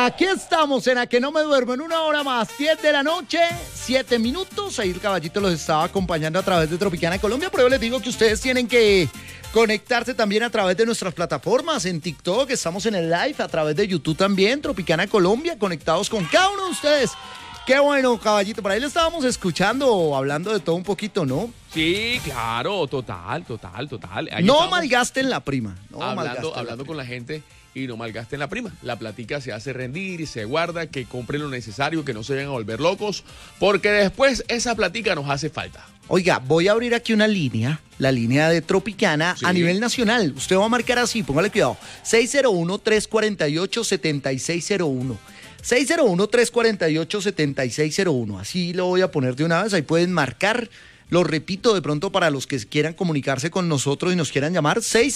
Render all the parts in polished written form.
Aquí estamos en A Que No Me Duermo en una hora más, 10 de la noche, 7 minutos. Ahí el caballito los estaba acompañando a través de Tropicana Colombia, pero yo les digo que ustedes tienen que conectarse también a través de nuestras plataformas, en TikTok, estamos en el live, a través de YouTube también, Tropicana Colombia, conectados con cada uno de ustedes. Qué bueno, caballito, por ahí le estábamos escuchando, hablando de todo un poquito, ¿no? Sí, claro, total. Ahí no malgasten la prima. No hablando con la gente y no malgasten la prima. La platica se hace rendir y se guarda, que compren lo necesario, que no se vayan a volver locos, porque después esa platica nos hace falta. Oiga, voy a abrir aquí una línea, la línea de Tropicana a nivel nacional. Usted va a marcar así, póngale cuidado, 601-348-7601. 601-348-7601. Así lo voy a poner de una vez, ahí pueden marcar. Lo repito de pronto para los que quieran comunicarse con nosotros y nos quieran llamar,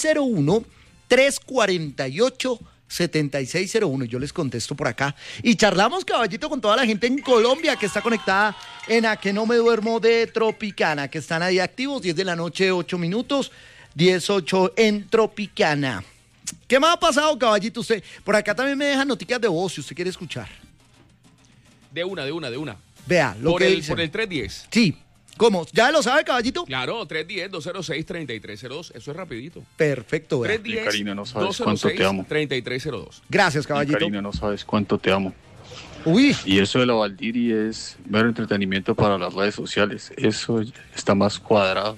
601-348-7601. Yo les contesto por acá. Y charlamos, caballito, con toda la gente en Colombia que está conectada en A Que No Me Duermo de Tropicana, que están ahí activos, 10 de la noche, 8 minutos, 10:08 en Tropicana. ¿Qué más ha pasado, caballito? Usted, por acá también me dejan noticas de voz si usted quiere escuchar. De una. Vea, lo que dice. Por el 310. Sí. ¿Cómo? ¿Ya lo sabe, caballito? Claro, 310-206-3302. Eso es rapidito. Perfecto, vea. 310 Karina, no sabes cuánto te amo. 3302. Gracias, caballito. Karina, no sabes cuánto te amo. Uy. Y eso de la Valdiri es mero entretenimiento para las redes sociales. Eso está más cuadrado.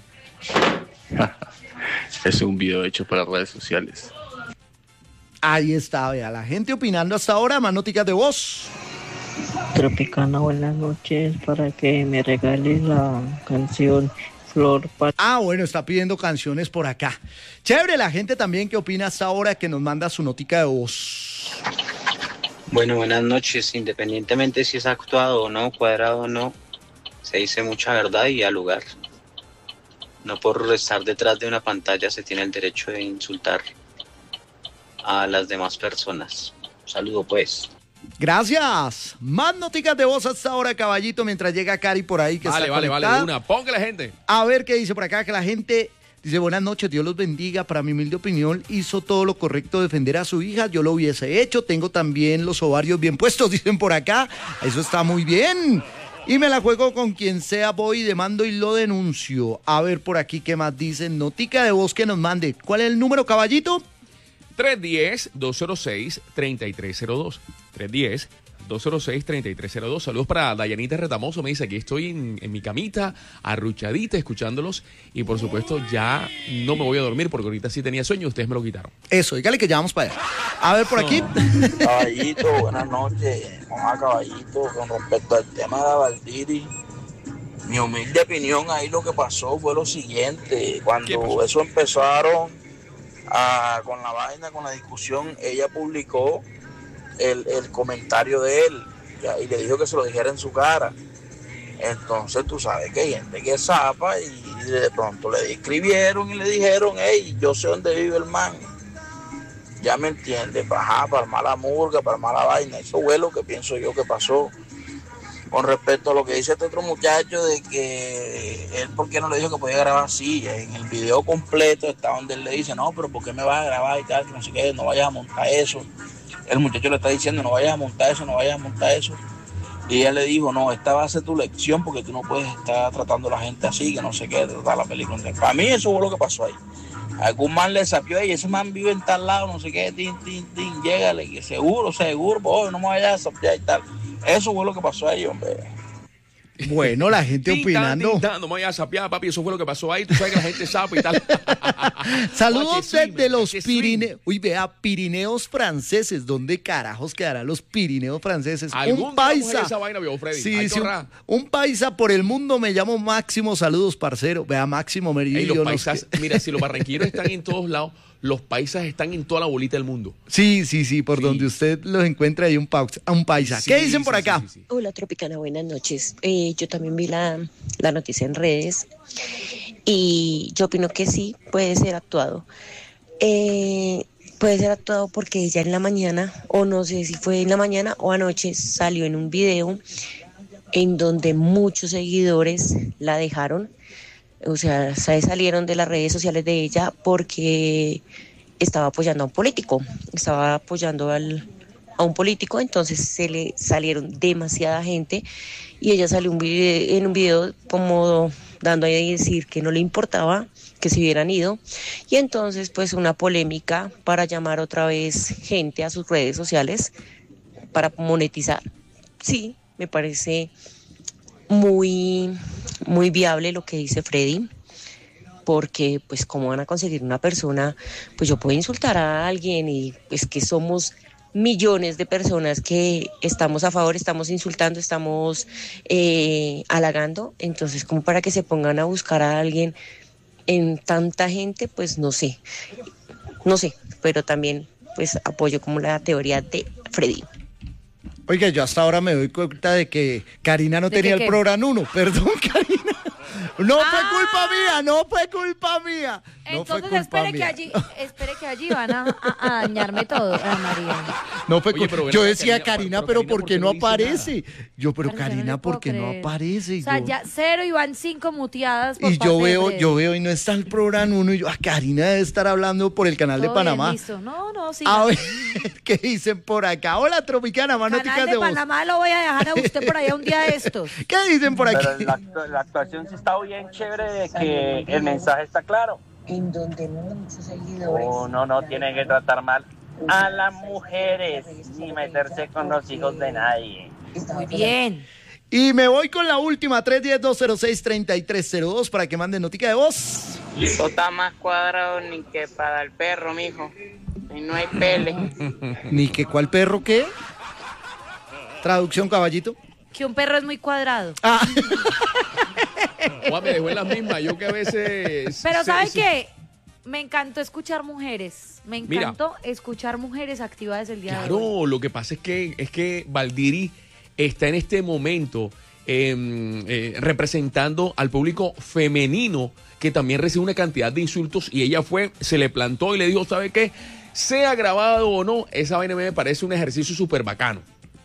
Es un video hecho para redes sociales. Ahí está, vea, la gente opinando hasta ahora, más noticas de voz. Tropicana, buenas noches, para que me regales la canción Flor para... Ah, bueno, está pidiendo canciones por acá. Chévere, la gente también que opina hasta ahora, que nos manda su notica de voz. Bueno, buenas noches, independientemente si es actuado o no, cuadrado o no, se dice mucha verdad y al lugar. No por estar detrás de una pantalla se tiene el derecho de insultar a las demás personas. Un saludo, pues. Gracias. Más noticas de voz hasta ahora, caballito, mientras llega Cari por ahí que está conectada. Vale, una. Póngale, gente. A ver qué dice por acá, que la gente dice, buenas noches, Dios los bendiga. Para mi humilde opinión, hizo todo lo correcto defender a su hija. Yo lo hubiese hecho. Tengo también los ovarios bien puestos, dicen por acá. Eso está muy bien. Y me la juego con quien sea, voy, demando y lo denuncio. A ver por aquí qué más dicen. Notica de voz que nos mande. ¿Cuál es el número, caballito? 310-206-3302. 310-206-3302. Saludos para Dayanita Retamoso. Me dice, aquí estoy en mi camita, arruchadita, escuchándolos. Y por supuesto, ya no me voy a dormir porque ahorita sí tenía sueño. Ustedes me lo quitaron. Eso, dígale que ya vamos para allá. A ver, por aquí. Caballito, buenas noches. Mamá, caballito, con respecto al tema de la Valdiri, mi humilde opinión, ahí lo que pasó fue lo siguiente. Cuando eso empezaron con la vaina, con la discusión, ella publicó el comentario de él y le dijo que se lo dijera en su cara. Entonces tú sabes que hay gente que zapa y de pronto le escribieron y le dijeron, hey, yo sé dónde vive el man. Ya me entiendes, para armar la murga, para armar la vaina. Eso fue lo que pienso yo que pasó. Con respecto a lo que dice este otro muchacho de que él, ¿por qué no le dijo que podía grabar? Sí, en el video completo está donde él le dice, no, pero ¿por qué me vas a grabar y tal? Que no sé qué, no vayas a montar eso. El muchacho le está diciendo, no vayas a montar eso, no vayas a montar eso. Y ella le dijo, no, esta va a ser tu lección porque tú no puedes estar tratando a la gente así, que no sé qué, tratar la película. Para mí eso fue lo que pasó ahí. Algún man le sapió, y ese man vive en tal lado, no sé qué, llégale, que seguro, pues, no me vayas a sapiar y tal. Eso fue lo que pasó ahí, hombre. Bueno, la gente opinando. No me vayas a sapear, papi, eso fue lo que pasó ahí. Tú sabes que la gente sabe y tal. Saludos desde los Pirineos. Uy, vea, Pirineos franceses. ¿Dónde carajos quedarán los Pirineos franceses? Un paisa. Esa vaina, vio, Freddy. Sí, un paisa por el mundo. Me llamo Máximo. Saludos, parcero. Vea, Máximo Meridio. Los paisas, mira, si los barranquilleros están en todos lados, los paisas están en toda la bolita del mundo. Sí, por donde usted los encuentra hay un paisa. ¿Qué dicen por acá? Sí. Hola, Tropicana, buenas noches. Yo también vi la noticia en redes y yo opino que sí, puede ser actuado. Puede ser actuado porque ella en la mañana, o no sé si fue en la mañana o anoche, salió en un video en donde muchos seguidores la dejaron. O sea, salieron de las redes sociales de ella porque estaba apoyando a un político, estaba apoyando al a un político, entonces se le salieron demasiada gente y ella salió en un video como dando a decir que no le importaba que se hubieran ido, y entonces pues una polémica para llamar otra vez gente a sus redes sociales para monetizar. Sí, me parece muy, muy viable lo que dice Freddy, porque pues cómo van a conseguir una persona, pues yo puedo insultar a alguien y pues que somos millones de personas que estamos a favor, estamos insultando, estamos halagando, entonces como para que se pongan a buscar a alguien en tanta gente, pues no sé, pero también pues apoyo como la teoría de Freddy. Oiga, yo hasta ahora me doy cuenta de que Karina no tenía el programa 1. Perdón, Karina. No fue culpa mía. Entonces espere que allí van a dañarme todo, Ana María. No fue Oye, pero yo ven acá, decía, Karina, Karina, pero Karina, ¿por qué no dice aparece? Yo, pero Karina, Karina, no le ¿por puedo qué no creer. aparece? O sea, ya 0 y van 5 muteadas por Y parte de Freddy. yo veo y no está el programa 1 y yo, Karina debe estar hablando por el canal de Todo bien, Panamá. listo. No, sí. A ver, ¿qué dicen por acá? Hola, Tropicana, más noticias Canal de de voz. Panamá lo voy a dejar a usted por allá un día de estos. ¿Qué dicen por aquí? Pero la actuación sí está bien chévere de que el mensaje está claro. En donde muchos seguidores... Uno no tiene que tratar mal a las mujeres ni meterse con los hijos de nadie. Muy bien. Y me voy con la última, 310-206-3302, para que manden notica de voz. Eso está más cuadrado ni que para el perro, mijo. Y no hay pele. Ni que cuál perro qué. Traducción, caballito. Que un perro es muy cuadrado. Juan me dejó en las mismas, yo que a veces... Pero ¿sabes qué? Me encantó escuchar mujeres. Me Mira. encantó escuchar mujeres activadas el día de hoy. Claro, lo que pasa es que Valdiri está en este momento representando al público femenino que también recibe una cantidad de insultos, y ella se le plantó y le dijo, ¿sabe qué? Sea grabado o no, esa vaina me parece un ejercicio súper bacano.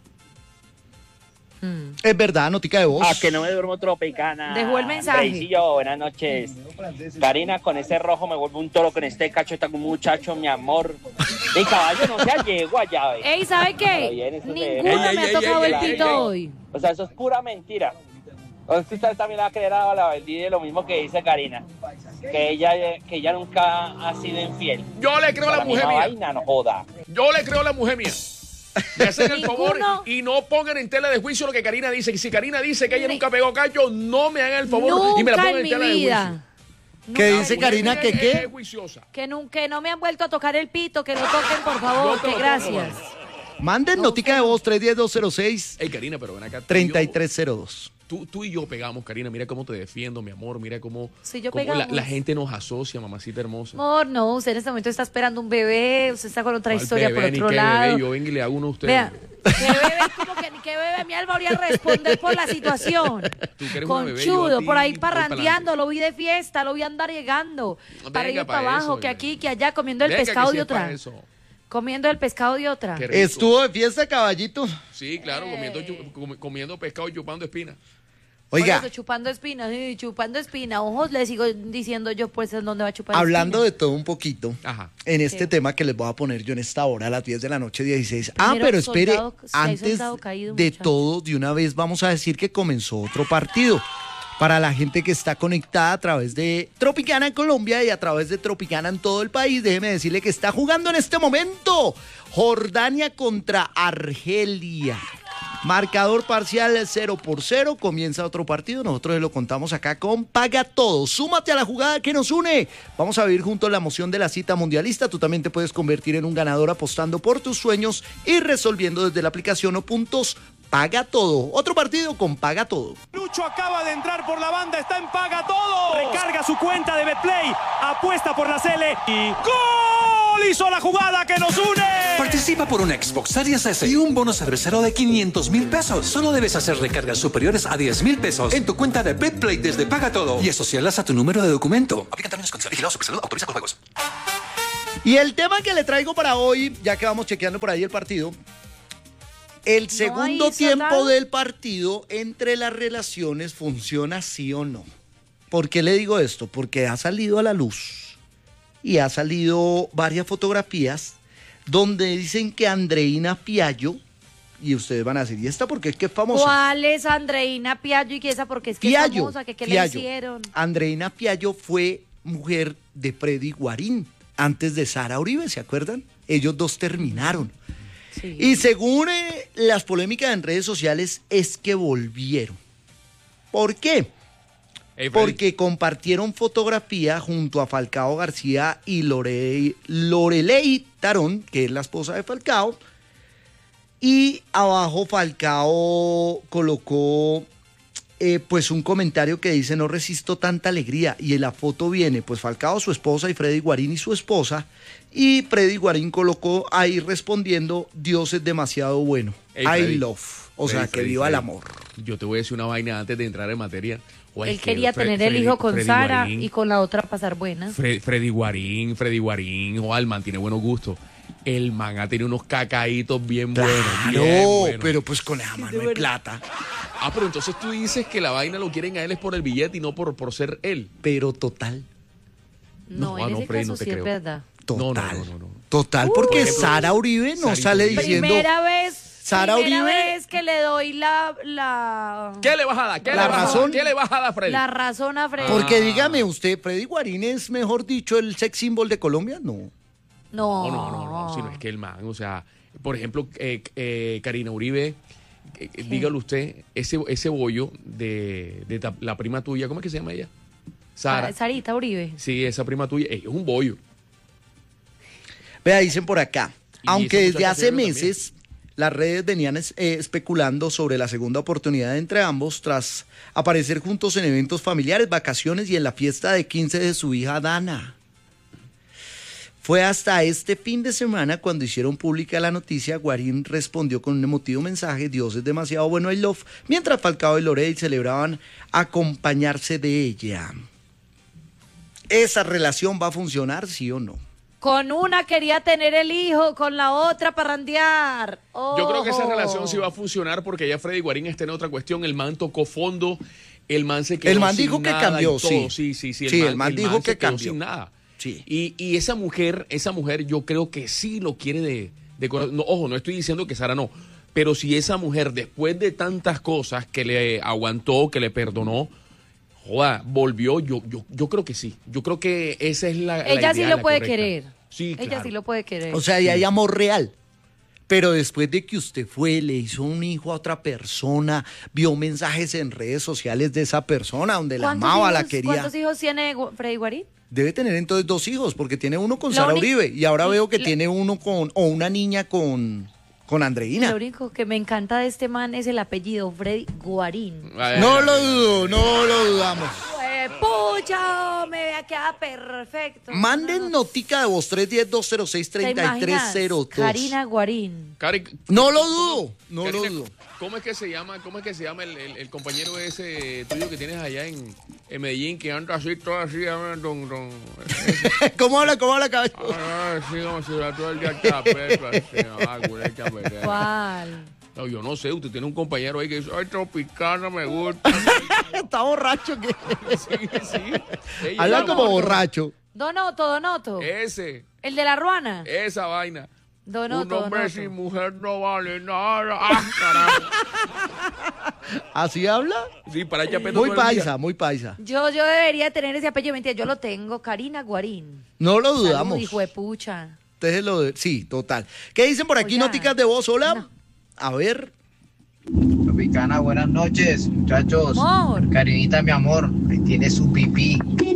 Es verdad, notica de voz. Que no me duermo, Tropicana. Dejó el mensaje. Andreisillo, buenas noches. Karina, con ese rojo me vuelvo un toro, con este cacho está como un muchacho, mi amor. De caballo no sea yegua, ya ves. Ey, ¿sabe qué? Ninguno me ha tocado el pito hoy. O sea, eso es pura mentira. O sea, usted también va a creer a la Valdivia lo mismo que dice Karina. Que ella nunca ha sido infiel. Yo le creo a la mujer mía. Vaina, no joda. Yo le creo a la mujer mía. Me hacen el favor Ninguno. y no pongan en tela de juicio lo que Karina dice. Y si Karina dice que ella nunca pegó cacho, no me hagan el favor y me la Nunca pongan en en tela mi de juicio. vida. ¿Qué Nunca dice en mi Karina? vida. ¿Que qué? Es juiciosa. Que no me han vuelto a tocar el pito, que lo toquen, por favor, Yo te que lo gracias. toco, Manden notica de voz, 310-206-3302. Ey, Karina, pero ven acá. Tú y yo pegamos, Karina. Mira cómo te defiendo, mi amor. Mira cómo, Sí, yo cómo pegamos. la gente nos asocia, mamacita hermosa. Amor, no, usted en este momento está esperando un bebé, usted está con otra ¿Cuál historia bebé? por Ni otro qué lado. bebé, yo vengo y le hago uno a usted. Vea, ¿qué bebé? Como que ni qué bebé, mi alma voy a responder por la situación. Tú que eres una bebé, yo a Conchudo, ti por ahí voy pa'lante. parrandeando, lo vi de fiesta, lo vi andar llegando. Para arriba y para pa' abajo, eso, que aquí, que allá, comiendo el Venga, pescado que de sí es pa' otra. eso. Comiendo el pescado de otra. Qué rico. ¿Estuvo de fiesta, caballito? Sí, claro, comiendo pescado y chupando espinas. Oiga, Por eso, chupando espinas, sí, chupando espina. Ojos, le sigo diciendo yo, pues, ¿en dónde va a chupar hablando espina? de todo un poquito, Ajá. en este ¿Qué? tema que les voy a poner yo en esta hora, a las 10 de la noche, 16. Primero, Pero espere, soldado- si hay antes soldado caído, de muchacho. todo, de una vez vamos a decir que comenzó otro partido. Para la gente que está conectada a través de Tropicana en Colombia y a través de Tropicana en todo el país, déjeme decirle que está jugando en este momento Jordania contra Argelia. Marcador parcial 0-0, comienza otro partido, nosotros lo contamos acá con Paga Todo. Súmate a la jugada que nos une. Vamos a vivir juntos la emoción de la cita mundialista. Tú también te puedes convertir en un ganador apostando por tus sueños y resolviendo desde la aplicación o puntos Paga Todo. Otro partido con Paga Todo. Lucho acaba de entrar por la banda, está en Paga Todo. Recarga su cuenta de Betplay, apuesta por la Cele y ¡gol! Hizo la jugada que nos une. Participa por un Xbox Series S y un bono cervecero de 500,000 pesos. Solo debes hacer recargas superiores a 10,000 pesos en tu cuenta de Betplay desde Paga Todo y asociarlas a tu número de documento. Aplican términos y condiciones. Vigilado Supersalud, autoriza con juegos. Y el tema que le traigo para hoy, ya que vamos chequeando por ahí el partido, el segundo hay tiempo soldado. del partido entre las relaciones funciona sí o no. ¿Por qué le digo esto? Porque ha salido a la luz y ha salido varias fotografías donde dicen que Andreina Piaggio, y ustedes van a decir, ¿y esta porque es que es famosa? ¿Cuál es Andreina Piaggio y qué esa porque es que es famosa? ¿Qué le hicieron? Andreina Piaggio fue mujer de Freddy Guarín, antes de Sara Uribe, ¿se acuerdan? Ellos dos terminaron. Sí. Y según las polémicas en redes sociales es que volvieron. ¿Por qué? Porque compartieron fotografía junto a Falcao García y Loreley Tarón, que es la esposa de Falcao, y abajo Falcao colocó pues un comentario que dice: no resisto tanta alegría, y en la foto viene pues Falcao, su esposa, y Freddy Guarín y su esposa, y Freddy Guarín colocó ahí respondiendo: Dios es demasiado bueno, I love, o sea, que viva el amor. Yo te voy a decir una vaina antes de entrar en materia. Él quería tener el hijo con Sara y con la otra pasar buena. Freddy Guarín, el man tiene buenos gustos. El man ha tenido unos cacaitos bien buenos. No, pero pues con esa mano de plata. Pero entonces tú dices que la vaina lo quieren a él es por el billete y no por ser él. Pero total. No, en ese caso sí es verdad. Total. No. Total, porque Sara Uribe no sale diciendo... Primera vez que le doy la... ¿Qué le vas a dar? ¿Qué le vas a dar, Freddy? La razón a Freddy. Porque dígame usted, ¿Freddy Guarín es, mejor dicho, el sex symbol de Colombia? No, sino es que el man, o sea, por ejemplo, Karina Uribe, dígalo usted, ese bollo de la prima tuya, ¿cómo es que se llama ella? Sarita Uribe. Sí, esa prima tuya, es un bollo. Vea, dicen por acá, aunque desde hace meses las redes venían especulando sobre la segunda oportunidad entre ambos tras aparecer juntos en eventos familiares, vacaciones y en la fiesta de 15 de su hija Dana. Fue hasta este fin de semana cuando hicieron pública la noticia. Guarín respondió con un emotivo mensaje: Dios es demasiado bueno, I love, mientras Falcao y Loreley celebraban acompañarse de ella. ¿Esa relación va a funcionar, sí o no? Con una quería tener el hijo, con la otra parrandear. Yo creo que esa relación sí va a funcionar porque ya Freddy Guarín está en otra cuestión. El man tocó fondo, el man se quedó sin nada. El man dijo que cambió, sí. Sí, el man dijo que cambió. Sin nada. Sí. Y esa mujer yo creo que sí lo quiere de corazón. No, ojo, no estoy diciendo que Sara no, pero si esa mujer, después de tantas cosas que le aguantó, que le perdonó, joda, volvió, yo creo que sí. Yo creo que esa es la Ella sí lo puede correcta. Querer. Sí, Ella claro. sí lo puede querer. O sea, ya hay amor real. Pero después de que usted fue, le hizo un hijo a otra persona, vio mensajes en redes sociales de esa persona donde la amaba, la quería. ¿Cuántos hijos tiene Freddy Guarín? Debe tener entonces 2 hijos, porque tiene uno con Sara Uribe y ahora veo que tiene uno o una niña con Andreina. Lo único que me encanta de este man es el apellido, Freddy Guarín. No lo dudo, no lo dudamos. Pucha, me queda perfecto. Manden notica de voz 310-206-3302. Karina Guarín. No lo dudo, Karina, lo dudo. ¿Cómo es que se llama el compañero ese tuyo que tienes allá en Medellín, que anda así, todo así, ¿Cómo habla, caballo? Sí, como si era todo el día ¿Cuál? No, yo no sé, usted tiene un compañero ahí que dice: ay, Tropicana, me gusta. Está borracho. Sí. Habla como borracho. Donoto. Ese. El de la Ruana. Esa vaina. Donoto. Un hombre sin mujer no vale nada. ¡Ah, carajo! ¿Así habla? Sí, para ella Muy paisa. Yo debería tener ese apellido, mentira, yo lo tengo, Karina Guarín. No lo dudamos. Salud, hijo de pucha. Sí, total. ¿Qué dicen por aquí, noticas de voz? Hola. No. A ver. Tropicana, buenas noches, muchachos. Amor. Karinita, mi amor, ahí tiene su pipí.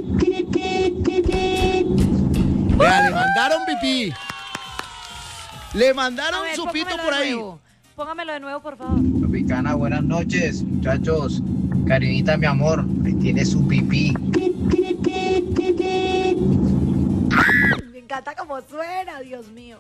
Vea, le mandaron pipí. Le mandaron su pito por ahí. Póngamelo de nuevo, por favor. Tropicana, buenas noches, muchachos. Karinita, mi amor, ahí tiene su pipí. Me encanta cómo suena, Dios mío.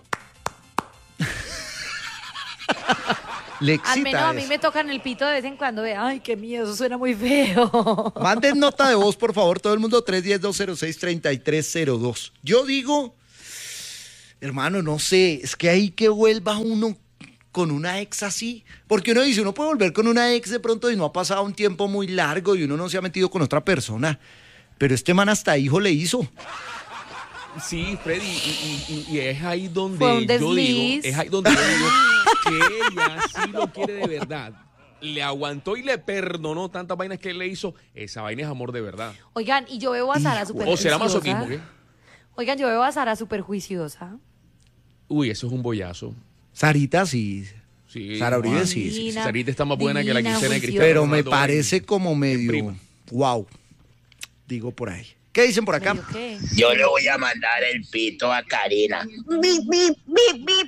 Le excita. Al menos a mí me tocan el pito de vez en cuando. Ay, qué miedo, eso suena muy feo. Manden nota de voz, por favor, todo el mundo, 310-206-3302. Yo digo, hermano, no sé, es que ahí que vuelva uno con una ex así, porque uno dice, uno puede volver con una ex de pronto y no ha pasado un tiempo muy largo y uno no se ha metido con otra persona, pero este man hasta hijo le hizo. Sí, Freddy, y es ahí donde Fue un yo digo, desliz. es ahí donde yo digo que ella sí lo quiere de verdad. Le aguantó y le perdonó tantas vainas que él le hizo. Esa vaina es amor de verdad. Oigan, y yo veo a Sara súper O será juiciosa. masoquismo, ¿qué? Oigan, yo veo a Sara súper juiciosa. Uy, eso es un bollazo. Sarita sí. Sí, Sara Uribe Juan. sí. Divina, Sarita está más buena que la divina, quincena de juiciosa. Cristiano Pero me Ronaldo parece en- como medio. prima. Wow. Digo por ahí. ¿Qué dicen por acá? ¿Medio qué? Yo le voy a mandar el pito a Karina. Bip, bip, bip, bip.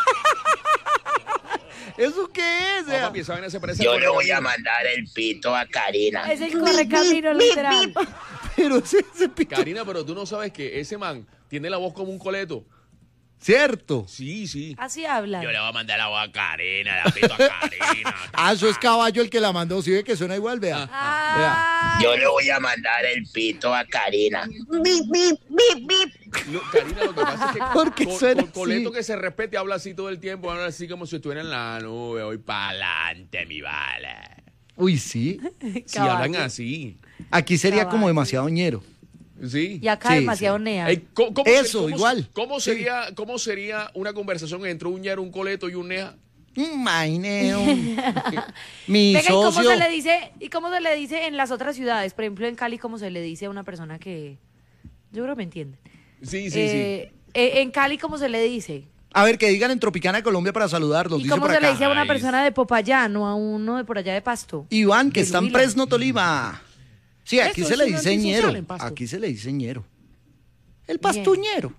¿Eso qué es? No, papi, esa vaina se parece Yo al le voy a correcamino. mandar el pito a Karina. Es el correcamino, literal. Pero ese pito. Karina, pero tú no sabes que ese man tiene la voz como un coleto. ¿Cierto? Sí, sí. Así habla. Yo le voy a mandar la voz a Karina, la pito a Karina. Ah, eso es Caballo el que la mandó. ¿Sí ve que suena igual? Vea. Ah, Yo le voy a mandar el pito a Karina. Bip, bip, bip, bip. Karina, lo que pasa es que Porque suena así. Coleto que se respete habla así todo el tiempo, habla así como si estuviera en la nube, voy para adelante, mi bala. Uy, sí. Si hablan así. Aquí sería como Caballo. demasiado ñero. Sí. y acá Sí, demasiado nea. Ey, ¿cómo Eso, igual. ¿Cómo sería una conversación entre un ñero, un coleto y un nea? Maineo. Mi Venga, ¿y cómo socio. se le dice? ¿Y cómo se le dice en las otras ciudades? Por ejemplo, en Cali, ¿cómo se le dice a una persona que... Yo creo que me entienden. Sí, En Cali, ¿cómo se le dice? A ver, que digan en Tropicana Colombia para saludarlos. ¿Y Dice cómo por se le acá. dice a una Ay. persona de Popayán o a uno de por allá de Pasto? Iván, que De está en Huila. Fresno, Tolima. Sí, aquí Eso se es le un dice antisocial ñero. en Pasto. Aquí se le dice ñero. El pastuñero.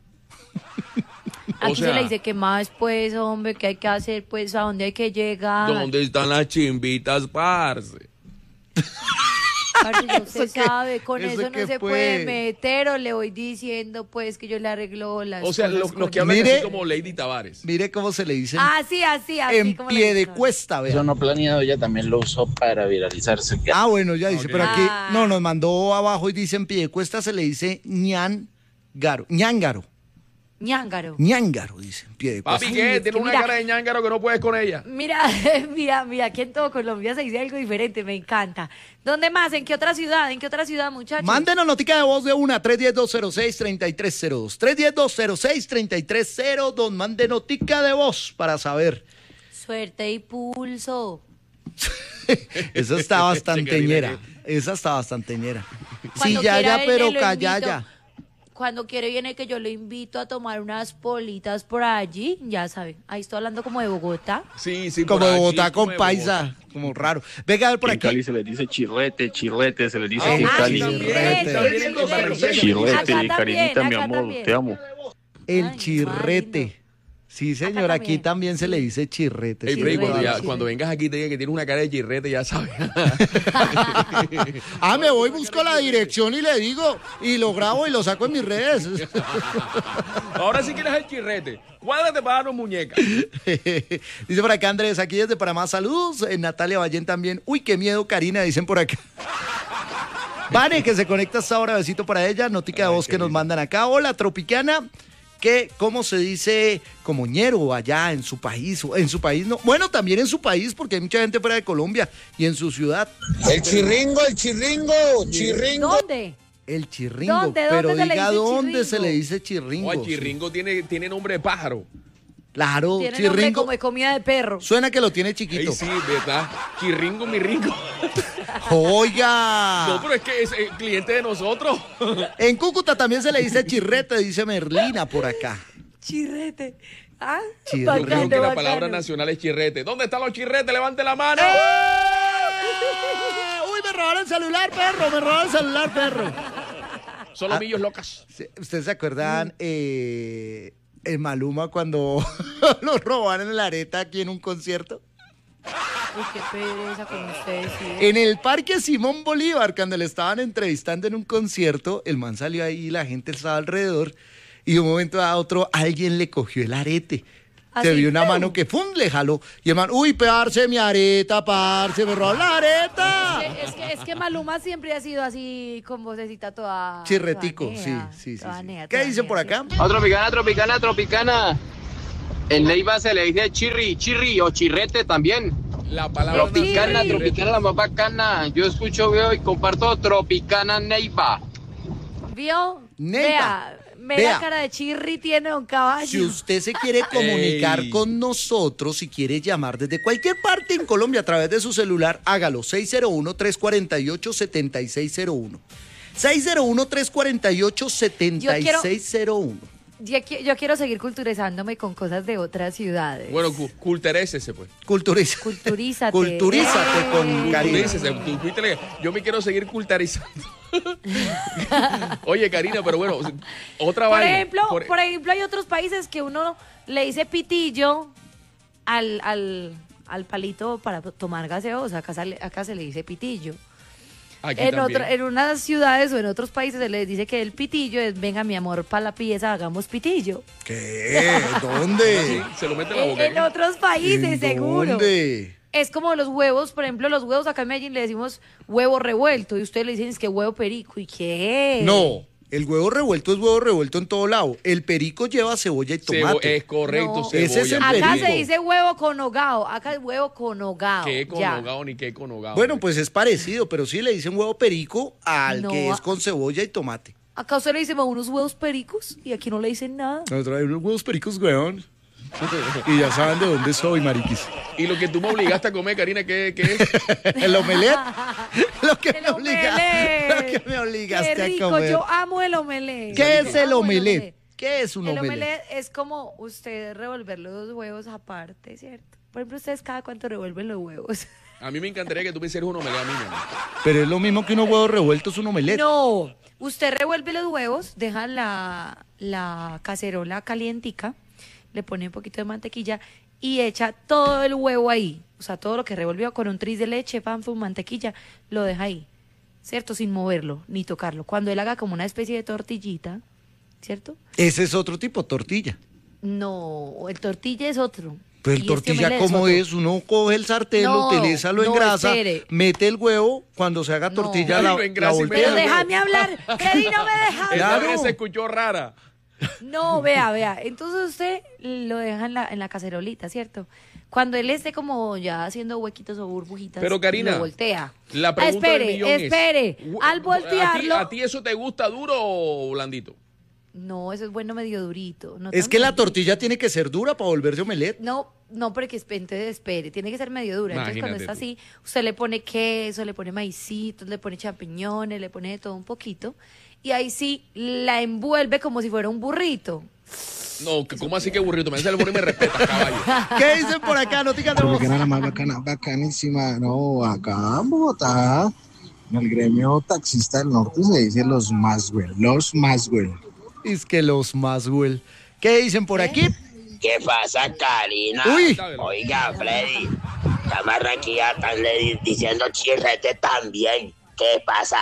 Aquí O sea- se le dice que más, pues, hombre, que hay que hacer, pues, a dónde hay que llegar. ¿Dónde están las chimbitas, parce? Parce, ya usted ¿Eso qué? sabe, con ¿Eso eso no qué se fue? puede meter, o le voy diciendo, pues, que yo le arreglo las O sea, cosas los con que hablan Mire- así como Lady Tavares. Mire cómo se le dice Así, en como le pie de digo. cuesta, vea. Eso no planeado, ella también lo usó para viralizarse. Ah, bueno, ya dice, Ok. pero aquí Ah. no nos mandó abajo y dice en pie de cuesta se le dice ñángaro, ñángaro, Ñángaro. ñángaro, dice en pie de cuesta. Papi, Ay, ¿qué? es Tiene que una mira- cara de ñángaro que no puedes con ella. Mira, mira, aquí en todo Colombia se dice algo diferente, me encanta. ¿Dónde más? ¿En qué otra ciudad? ¿En qué otra ciudad, muchachos? Mándenos notica de voz de una, 310-206-3302. 310-206-3302. Mande notica de voz para saber. Suerte y pulso. Esa está bastante Karina, ñera. Esa está bastante ñera. Sí, Cuando ya, quiera ya, viene, pero lo callaya. invito. Cuando quiere viene que yo lo invito a tomar unas politas por allí, ya saben. Ahí estoy hablando como de Bogotá. Sí, sí. Como por allí, Bogotá como con de paisa. Como raro. Venga, a ver por En aquí. Cali se le dice chirrete, chirrete, se le dice Ah, en sí, Cali. también, también en Costa Rica. Chirrete, Acá también, Karinita, mi acá amor, también. te amo. El Ay, chirrete. lindo. Sí, señor, Acá aquí también. también se le dice chirrete. Ey, sí, Freddy, toda cuando, la ya- razón. cuando vengas aquí te diga que tienes una cara de chirrete, ya sabes. Ah, me voy, busco la dirección y le digo, y lo grabo y lo saco en mis redes. Ahora sí que eres el chirrete. Cuádrate para darnos muñeca. Dice por acá Andrés, aquí desde Panamá, saludos. Natalia Ballén también. Uy, qué miedo, Karina, dicen por acá. Vane, que se conecta hasta ahora, besito para ella. Notica de voz que nos mandan acá. Hola, Tropicana. Que, ¿cómo se dice? Como ñero allá en su país. En su país no. Bueno, también en su país, porque hay mucha gente fuera de Colombia y en su ciudad. El chirringo, chirringo. ¿Dónde? El chirringo. ¿Dónde? Pero ¿Dónde se le diga dice dónde chirringo? se le dice chirringo. Oye, chirringo tiene nombre de pájaro. Claro, Tiene nombre chirringo. como de comida de perro. Suena que lo tiene chiquito. Ey, sí, ¿verdad? Chirringo, mi ringo. Oiga. No, pero es que es cliente de nosotros. En Cúcuta también se le dice chirrete, dice Merlina por acá. Chirrete. Ah, Chirrete. Creo bacano, que la bacano. palabra nacional es chirrete. ¿Dónde están los chirretes? ¡Levante la mano! Uy, me robaron el celular, perro, me robaron el celular, perro. Son los millos locas. Sí, ¿ustedes se acuerdan en Maluma cuando lo robaron en la areta aquí en un concierto? Uy, qué pereza con ustedes. ¿sí? En el Parque Simón Bolívar, cuando le estaban entrevistando en un concierto, el man salió ahí, la gente estaba alrededor, y de un momento a otro alguien le cogió el arete. Se Así, vio una ¡pum! mano que ¡pum! Le jaló. Y el man, uy, parce, mi areta, parce, me robó la areta. Es que Maluma siempre ha sido así, con vocecita toda... Chirretico, toda sí, nea, sí, sí. toda sí. nea, ¿Qué toda dicen nea, por sí. acá? Oh, tropicana. En Neiva se le dice chirri o chirrete también. La palabra Tropicana, nacional es tropicana la más bacana. Yo escucho, veo y comparto Tropicana Neiva. ¿Vio? Neiva. Vea, Ve Vea. la cara de chirri tiene don Caballo. Si usted se quiere comunicar Ey. con nosotros, si quiere llamar desde cualquier parte en Colombia a través de su celular, hágalo 601-348-7601. 601-348-7601. Yo quiero seguir culturizándome con cosas de otras ciudades. Bueno, culturícese, pues. Culturízate. Culturízate con Karina. Culturícese. Yo me quiero seguir culturizando. Oye, Karina, pero bueno, otra Por vaina. ejemplo, hay otros países que uno le dice pitillo al palito para tomar gaseosa. Acá se le dice pitillo. Aquí En también. unas ciudades o en otros países se les dice que el pitillo es, venga mi amor, para la pieza, hagamos pitillo. ¿Qué? ¿Dónde? Sí, se lo mete en la boca. En otros países, ¿En seguro. dónde? Es como los huevos, por ejemplo, los huevos acá en Medellín le decimos huevo revuelto y ustedes le dicen es que huevo perico. ¿Y qué? No, el huevo revuelto es huevo revuelto en todo lado. El perico lleva cebolla y tomate. Es correcto, No. cebolla. Ese es el Acá perico. se dice huevo con hogao. Acá es huevo con hogao. ¿Qué ya. conogado ni qué conogado? Bueno, pues es parecido, pero sí le dicen huevo perico al No. que es con cebolla y tomate. Acá usted le dice unos huevos pericos y aquí no le dicen nada. Nosotros hay unos huevos pericos, weón. Y ya saben de dónde soy, mariquis. Y lo que tú me obligaste a comer, Karina, ¿qué es? El omelette. Lo que El me obligaste Qué rico, a comer. yo amo el omelette. ¿Qué es el Amo omelette? ¿Qué es un El omelette? omelette es como usted revolver los huevos aparte, ¿cierto? Por ejemplo, ustedes cada cuánto revuelven los huevos. A mí me encantaría que tú me hicieras un omelette a mí, mi amor. Pero es lo mismo que unos huevos revueltos, un omelette. No, usted revuelve los huevos, deja la cacerola calientica, le pone un poquito de mantequilla y echa todo el huevo ahí. O sea, todo lo que revolvió con un tris de leche, pan, mantequilla, lo deja ahí, ¿cierto? Sin moverlo ni tocarlo. Cuando él haga como una especie de tortillita, ¿cierto? Ese es otro tipo, tortilla. No, el tortilla es otro. Pero Y el este tortilla, omelette ¿cómo otro. es? Uno coge el sartén, No, lo utiliza, lo no, engrasa, espere. mete el huevo, cuando se haga tortilla Lo la engrasa y voltea. Pero el huevo. déjame hablar, Freddy no me deja Esta hablar. vez se escuchó rara. No, vea. Entonces usted lo deja en la cacerolita, ¿cierto? Cuando él esté como ya haciendo huequitos o burbujitas, Pero, Karina, lo voltea. La pregunta del espere, millón espere. es, Al voltearlo... ¿A ti eso te gusta duro o blandito? No, eso es bueno medio durito. No Es tan que la blandito. tortilla tiene que ser dura para volverse omelette. No, porque entonces espere, tiene que ser medio dura. Entonces cuando Imagínate está tú. así, usted le pone queso, le pone maicitos, le pone champiñones, le pone de todo un poquito. Y ahí sí la envuelve como si fuera un burrito. No, ¿cómo así que burrito? Me hace el burro y me respeta, caballo. ¿Qué dicen por acá? Noticas de voz. Porque era la más bacana, bacanísima. No, acá en Bogotá, en el gremio taxista del norte se dice los Maswell. Es que los Maswell. ¿Qué dicen por aquí? ¿Qué pasa, Karina? Uy. Oiga, Freddy, la marraquilla están diciendo chirrete también. ¿Qué pasa?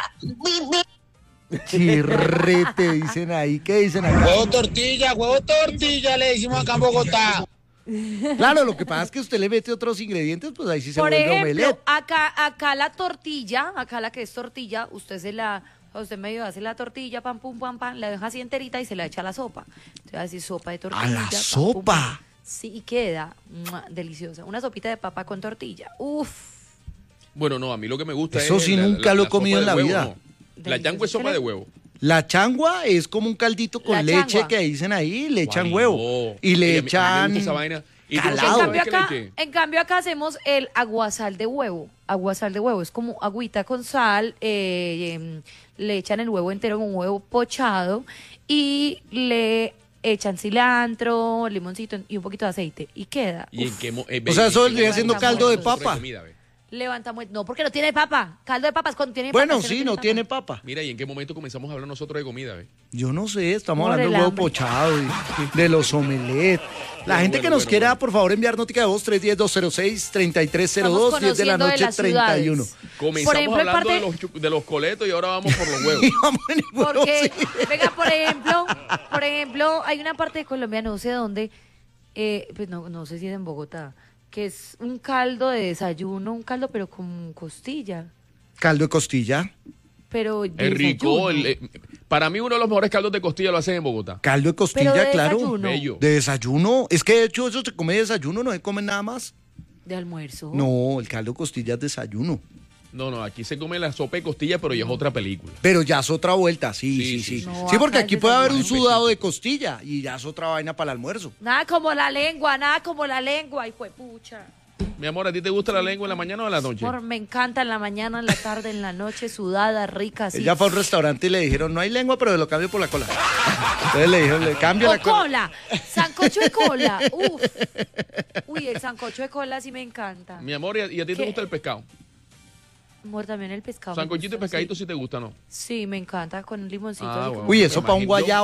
Chirrete, dicen ahí. ¿Qué dicen acá? Huevo tortilla, le decimos acá en Bogotá. Claro, lo que pasa es que usted le mete otros ingredientes, pues ahí sí se Por vuelve ejemplo, omelette. acá la tortilla, acá la que es tortilla, usted medio hace la tortilla, pam, pum, pam, pam, la deja así enterita y se la echa a la sopa. Entonces así sopa de tortilla. ¿A la pam, pum, sopa? pam. Sí, y queda deliciosa. Una sopita de papa con tortilla. Uf. Bueno, no, a mí lo que me gusta Eso es... sí nunca lo he sopa comido de en la huevo, vida. no. La changua es sopa de huevo. La changua es como un caldito con La leche changua. que dicen ahí, le echan Guay, huevo. no. Y le Oye, a mí me echan gusta esa vaina. ¿Y tú calado. sabes qué le eché? En cambio acá hacemos el aguasal de huevo. Aguasal de huevo es como agüita con sal, le echan el huevo entero, un huevo pochado y le echan cilantro, limoncito y un poquito de aceite y queda. ¿Y en qué O sea, eso vendría momento siendo levantamos caldo de eso. papa. Levantamos, no, porque no tiene papa. Caldo de papas cuando tiene Bueno, papa. sí, no tiene papa. Mira, ¿y en qué momento comenzamos a hablar nosotros de comida? ¿Ve? Yo no sé, estamos Por hablando el del huevo hambre. pochado, de los omelets. La gente que nos quiera, por favor, enviar notica de voz 310-206-3302, 10 de la conociendo de noche, las ciudades. 31. Comenzamos Por ejemplo, hablando parte- de los coletos y ahora vamos por los huevos. Porque, venga, por ejemplo, hay una parte de Colombia, no sé dónde, pues no sé si es en Bogotá, que es un caldo de desayuno, un caldo pero con costilla, Caldo de costilla. pero de Es rico. desayuno. Para mí uno de los mejores caldos de costilla lo hacen en Bogotá. Caldo de costilla, Pero de claro. desayuno. Bello. De desayuno. Es que de hecho eso se come de desayuno, no se come nada más. De almuerzo. No, el caldo de costilla es desayuno. No, aquí se come la sopa de costilla, pero ya es otra película. Pero ya es otra vuelta, sí. No, Sí, porque acá aquí es puede haber un desayuno. sudado de costilla y ya es otra vaina para el almuerzo. Nada como la lengua, hijo de pucha. Mi amor, ¿a ti te gusta la lengua en la mañana o en la noche? Me encanta en la mañana, en la tarde, en la noche, sudada, rica, así. Ella fue a un restaurante y le dijeron, no hay lengua, pero lo cambio por la cola. Entonces le dijeron, le cambio O la cola. cola, sancocho de cola. Uf. Uy, el sancocho de cola sí me encanta. Mi amor, ¿y a ti te ¿Qué? gusta el pescado? Amor, también el pescado. me Sancochito y gusta, pescadito sí te gusta, ¿no? Sí, me encanta con un limoncito. Ah, así bueno. como- Uy, eso para un Yo- guayabo.